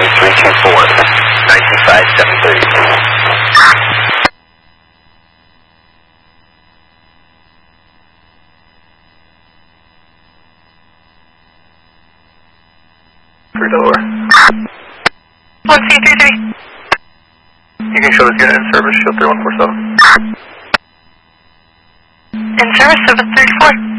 324, 925, 730. Door. 1C33. You can show this unit in service, shield 3147. In service, 734.